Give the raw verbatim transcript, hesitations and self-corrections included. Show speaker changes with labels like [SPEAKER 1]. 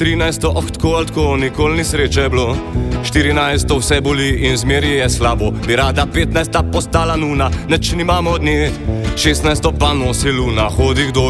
[SPEAKER 1] trinajsto, oh, tako ali tako, nikoli ni sreče bilo. štirinajsto vse boli in zmeri je slabo. Bi rada petnajsta postala nuna, neč nimamo od nje. šestnajsto pa nosi luna, hodi kdo